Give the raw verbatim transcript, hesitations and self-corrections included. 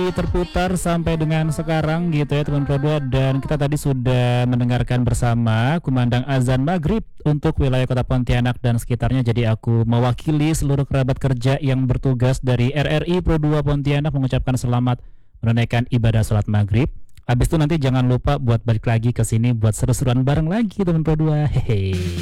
terputar sampai dengan sekarang gitu ya teman Pro dua, dan kita tadi sudah mendengarkan bersama kumandang azan maghrib untuk wilayah kota Pontianak dan sekitarnya. Jadi aku mewakili seluruh kerabat kerja yang bertugas dari R R I Pro dua Pontianak mengucapkan selamat menunaikan ibadah sholat maghrib. Habis itu nanti jangan lupa buat balik lagi ke sini buat seru-seruan bareng lagi teman Pro dua. Hehe.